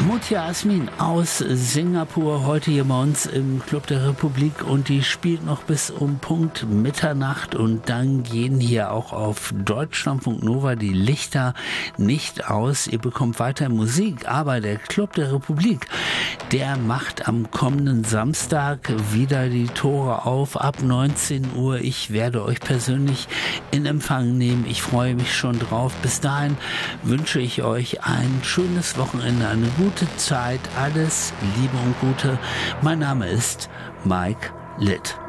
Mutya Asmin aus Singapur, heute hier bei uns im Club der Republik, und die spielt noch bis um Punkt Mitternacht, und dann gehen hier auch auf Deutschlandfunk Nova die Lichter nicht aus. Ihr bekommt weiter Musik, aber der Club der Republik, der macht am kommenden Samstag wieder die Tore auf ab 19 Uhr. Ich werde euch persönlich in Empfang nehmen. Ich freue mich schon drauf. Bis dahin wünsche ich euch ein schönes Wochenende, eine gute Zeit, alles Liebe und Gute. Mein Name ist Mike Litt.